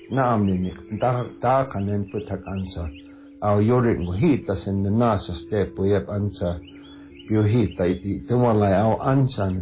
naam ninik ta kanen putak ansa au yorik mo hita sen na nasa step yep ansa piu hita iti tumalay au ansa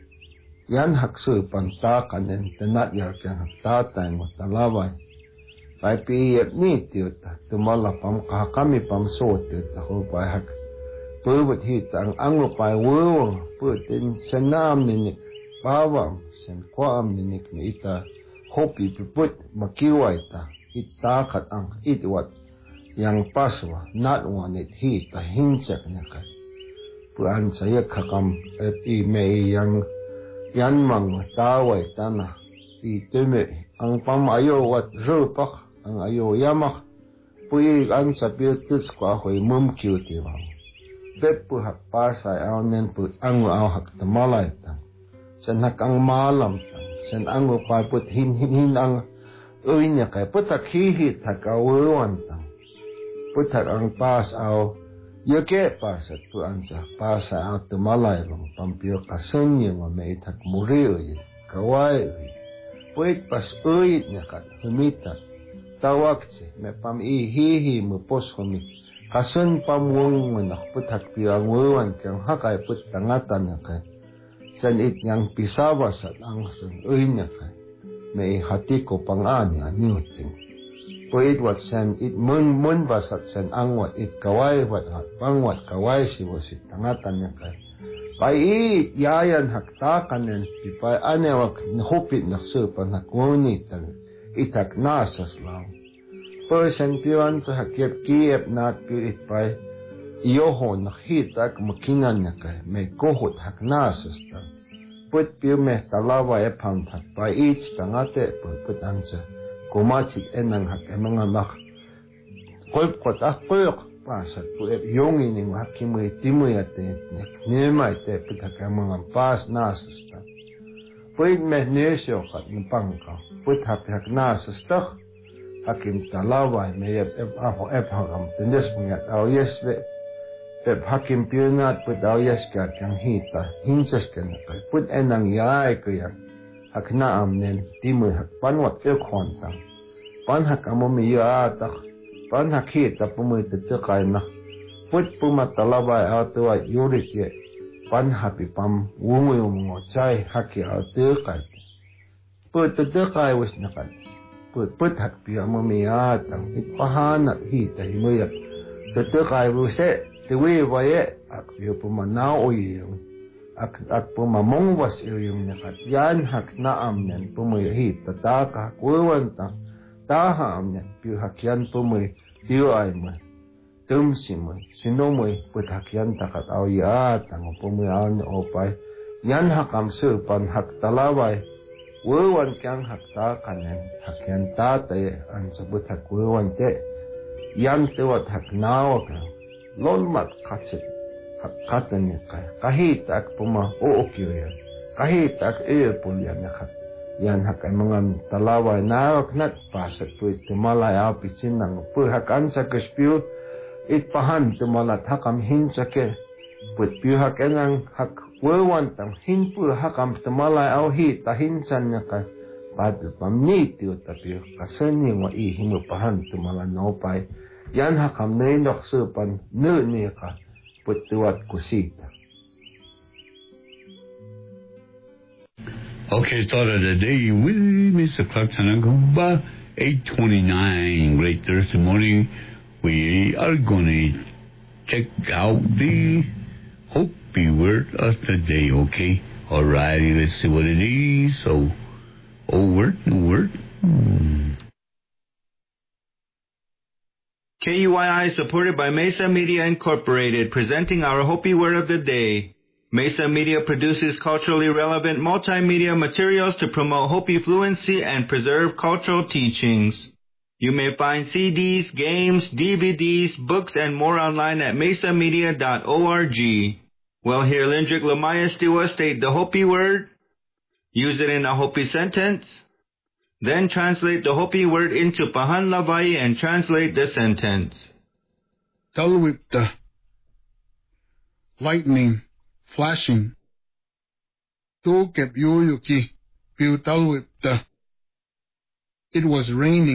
yan haksu pan ta kanen tenat yar kyan ta tang mo talaway pai pi yep ni tiuta tumala pam kami pam so tiuta ho pai hak purwat hita ang anglo pai wo putin sen naam ninik pawam sen kwaam ninik mi ita hopi puput makiway ta itakat ang itwat yang paswa not one it hita hinsak niya ka puan saya kakam i may yang yan mang taway tanah itume ang pamayo wat rupak ang ayo yamak puyi ang sa piltus ko ako'y mumkiw tiwang Pepu hak pasay aonen pu ang hak tamalay tang sen hak ang malam tang sen ang put hin ang uinya kay putak hihit hak awuan tang putak ang pas aw yoke pasat pu ansa pasay aw tamalay long pampio kasenye mo may itak muriyo kawai puit pas uit nya kat humita tawak si me pam ihihi mo pos humit kasun pamuang manak putak piang wuan kang hakay put tangatan na kay san it yang pisawas at ang sun uinya kay may hati ko pangani anyuting puit wat san it mun basat san angwat it kaway wat at pangwat kaway si wasit tangatan na kay pai it yayan haktakan en pipay anewak hupit naksupan hakunit ang itak nasas lang person piwan sa hakip kiyep nat piit pay iyoho nakhitak makinan na kay may kohot haknasas ta put piu meh talawa e pamtak pay each tangate put ansa kumachit enang hak mga mak kolpkot akpuyok pasat pu e yongi ning hakimuy timuy ate nimay te put hak mga pas nasas ta puit meh nesyo kat nipangka put hak nasas ta hakim talaway may hagam tindes mengat aw yes be hakim piunat put aw yes ka kang hita hinsas ka na kay put enang yay kaya hakna amnen timu hak panwat ekhon tang pan hak amomi yatak pan hak hita pumuy tetekay na put pumatalaway aw tuwa yurik ye pan hapi pam wungoy mo chay haki aw tekay put tetekay was na kay put hak piya mamiyat ang ipahanat hita himuyak tetekay wuse tiwi waye ak piya pumanaw yung ak pumamongwas yung nakat yan hak naam yan pumuy hita taka kuwan tang taha am yan piya hak yan pumuy tiway mo tumsi mo sino mo put hak yan takat awyat ang pumuy awn opay yan hakam supan hak talaway Wuwan kang hakta kanen hakyan tatay ang sabut hak wuwan te yan tiwat haknawa ka lolmat katsit hakkatan niya kay kahit ak puma uukyo yan kahit ak iyapul yan nakat yan hak ay mga talaway nawak nat pasat po itumalay apisin ng po hakan sa kaspyo itpahan tumalat hakam hinsake put piyo hak enang hak Wuwan tang hinpu hakam tumalay aw hita hinsan niya ka papi pamniti o tapi kasanyi wa ihinupahan tumalan naupay yan hakam na inaksupan niya ka putuat kusita. Okay, thought of the day with Mr. Clark Tanagumba, 8:29, great Thursday morning. We are going to check out the Hopi word of the day, okay? Alrighty, let's see what it is. So, new word. KUYI is supported by Mesa Media Incorporated, presenting our Hopi word of the day. Mesa Media produces culturally relevant multimedia materials to promote Hopi fluency and preserve cultural teachings. You may find CDs, games, DVDs, books, and more online at mesamedia.org. Well, here Lindrick Lamaya Stiwa state the Hopi word, use it in a Hopi sentence, then translate the Hopi word into Pahan Lavai and translate the sentence. Talwipta, lightning, flashing. Tu kep yuyuki, piu talwipta. It was raining.